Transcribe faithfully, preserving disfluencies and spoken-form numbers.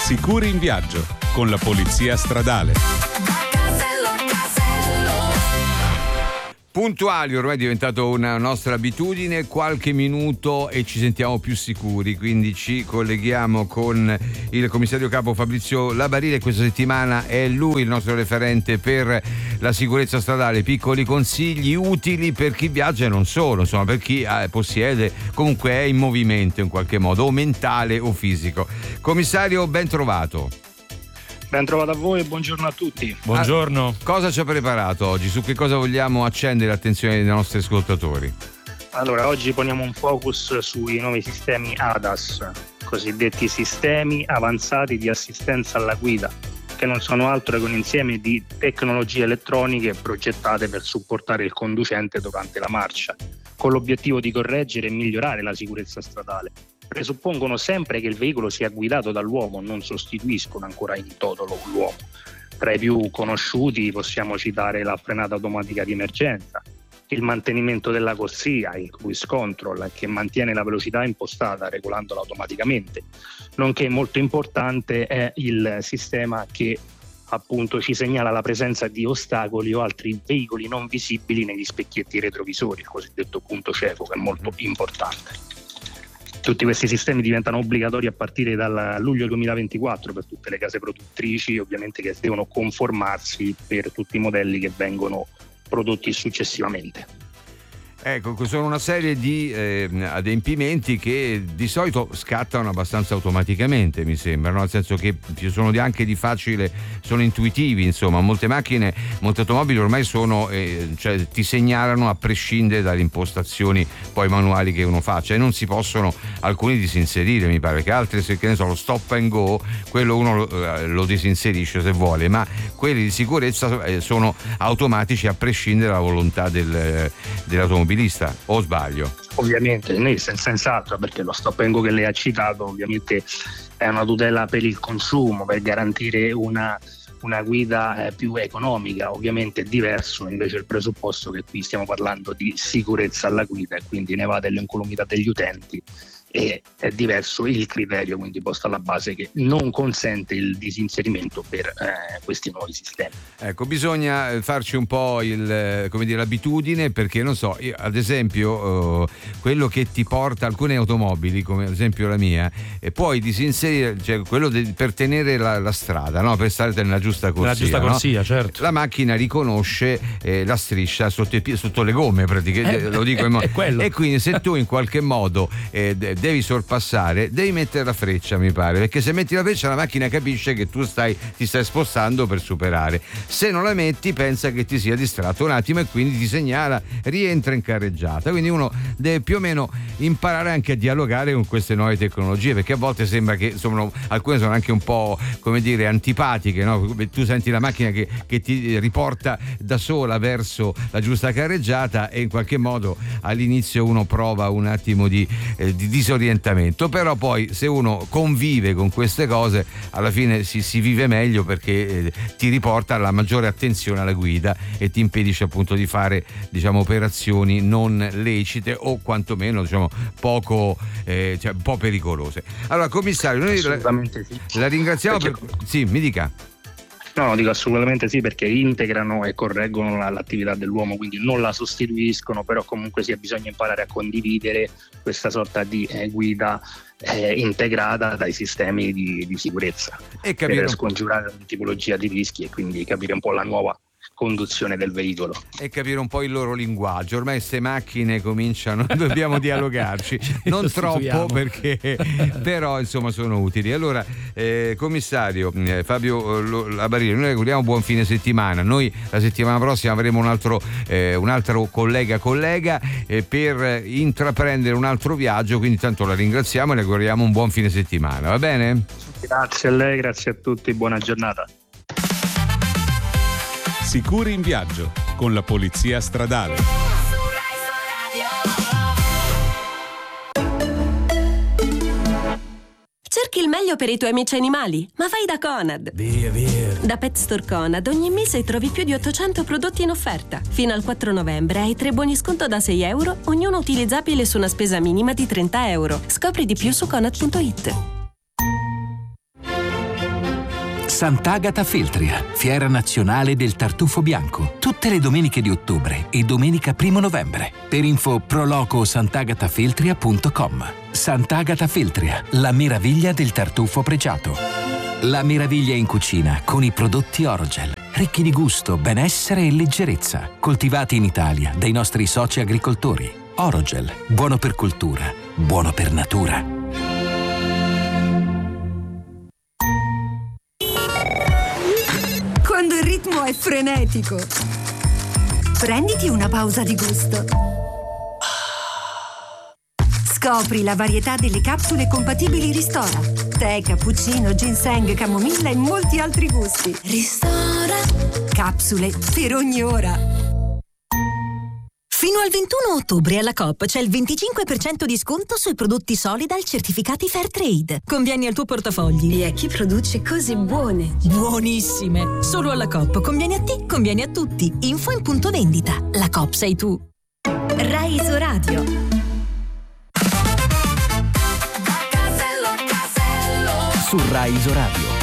Sicuri in viaggio con la Polizia Stradale. Puntuali, ormai è diventato una nostra abitudine, qualche minuto e ci sentiamo più sicuri, quindi ci colleghiamo con il commissario capo Fabrizio Labarile. Questa settimana è lui il nostro referente per la sicurezza stradale, piccoli consigli utili per chi viaggia e non solo, insomma per chi eh, possiede, comunque è in movimento in qualche modo, o mentale o fisico. Commissario, ben trovato. Ben trovato a voi e buongiorno a tutti. Buongiorno. Ah, cosa ci ha preparato oggi? Su che cosa vogliamo accendere l'attenzione dei nostri ascoltatori? Allora, oggi poniamo un focus sui nuovi sistemi A D A S, cosiddetti sistemi avanzati di assistenza alla guida, che non sono altro che un insieme di tecnologie elettroniche progettate per supportare il conducente durante la marcia, con l'obiettivo di correggere e migliorare la sicurezza stradale. Presuppongono sempre che il veicolo sia guidato dall'uomo, non sostituiscono ancora in toto l'uomo. Tra i più conosciuti possiamo citare la frenata automatica di emergenza, il mantenimento della corsia, il cruise control, che mantiene la velocità impostata regolandola automaticamente, nonché molto importante è il sistema che appunto ci segnala la presenza di ostacoli o altri veicoli non visibili negli specchietti retrovisori, il cosiddetto punto cieco, che è molto importante. Tutti questi sistemi diventano obbligatori a partire dal luglio duemilaventiquattro per tutte le case produttrici, ovviamente, che devono conformarsi per tutti i modelli che vengono prodotti successivamente. Ecco, sono una serie di eh, adempimenti che di solito scattano abbastanza automaticamente, mi sembra, no? Nel senso che ci sono anche di facile, sono intuitivi, insomma, molte macchine, molte automobili ormai sono, eh, cioè ti segnalano a prescindere dalle impostazioni poi manuali che uno fa, cioè non si possono alcuni disinserire, mi pare, che altri, se che ne so, lo stop and go, quello uno lo, lo disinserisce se vuole, ma quelli di sicurezza eh, sono automatici a prescindere dalla volontà del, dell'automobilista. O sbaglio? Ovviamente, noi senz'altro, perché lo stop and go che lei ha citato ovviamente è una tutela per il consumo, per garantire una, una guida eh, più economica. Ovviamente è diverso invece il presupposto che qui stiamo parlando di sicurezza alla guida e quindi ne va dell'incolumità degli utenti, e è diverso il criterio quindi posto alla base, che non consente il disinserimento per eh, questi nuovi sistemi. Ecco, bisogna farci un po' il, come dire, l'abitudine, perché non so, io, ad esempio uh, quello che ti porta alcune automobili, come ad esempio la mia, e puoi disinserire, cioè quello de, per tenere la, la strada, no? Per stare nella giusta corsia, la giusta corsia, no? Certo. La macchina riconosce eh, la striscia sotto, i, sotto le gomme, praticamente, eh, lo dico in modo. E quindi se tu in qualche modo eh, devi sorpassare, devi mettere la freccia, mi pare, perché se metti la freccia la macchina capisce che tu stai ti stai spostando per superare. Se non la metti pensa che ti sia distratto un attimo e quindi ti segnala rientra in carreggiata. Quindi uno deve più o meno imparare anche a dialogare con queste nuove tecnologie, perché a volte sembra che sono, alcune sono anche un po', come dire, antipatiche, no? Tu senti la macchina che, che ti riporta da sola verso la giusta carreggiata e in qualche modo all'inizio uno prova un attimo di, eh, di disorientamento, però poi se uno convive con queste cose alla fine si, si vive meglio, perché eh, ti riporta alla maggiore attenzione alla guida e ti impedisce appunto di fare, diciamo, operazioni non lecite o quantomeno, diciamo, poco eh, cioè un po' pericolose. Allora, commissario, noi la, sì. la ringraziamo perché... per... Sì, mi dica. No, dico assolutamente sì, perché integrano e correggono l'attività dell'uomo, quindi non la sostituiscono, però comunque sì, bisogna imparare a condividere questa sorta di eh, guida eh, integrata dai sistemi di, di sicurezza, e capire... per scongiurare ogni tipologia di rischi e quindi capire un po' la nuova conduzione del veicolo e capire un po' il loro linguaggio. Ormai queste macchine cominciano, dobbiamo dialogarci, non troppo, perché però insomma sono utili. Allora eh, commissario eh, Fabio Labarile, noi auguriamo buon fine settimana. Noi la settimana prossima avremo un altro eh, un altro collega collega eh, per intraprendere un altro viaggio, quindi tanto la ringraziamo e le auguriamo un buon fine settimana, va bene? Grazie a lei, grazie a tutti, buona giornata. Sicuri in viaggio con la Polizia Stradale. Cerchi il meglio per i tuoi amici animali? Ma vai da Conad! Via, via! Da Pet Store Conad ogni mese trovi più di ottocento prodotti in offerta. Fino al quattro novembre hai tre buoni sconto da sei euro, ognuno utilizzabile su una spesa minima di trenta euro. Scopri di più su conad punto it. Sant'Agata Feltria, fiera nazionale del tartufo bianco, tutte le domeniche di ottobre e domenica primo novembre. Per info proloco sant'agatafeltria punto com. Sant'Agata Feltria, la meraviglia del tartufo pregiato. La meraviglia in cucina con i prodotti Orogel, ricchi di gusto, benessere e leggerezza, coltivati in Italia dai nostri soci agricoltori. Orogel, buono per cultura, buono per natura. Quando il ritmo è frenetico, prenditi una pausa di gusto. Scopri la varietà delle capsule compatibili Ristora. Tè, cappuccino, ginseng, camomilla e molti altri gusti. Ristora. Capsule per ogni ora. Fino al ventuno ottobre alla Coop c'è il venticinque per cento di sconto sui prodotti Solidal certificati Fairtrade. Convieni al tuo portafogli. E a chi produce cose buone. Buonissime! Solo alla Coop. Convieni a te, convieni a tutti. Info in punto vendita. La Coop sei tu. Rai Isoradio. Su Rai Isoradio.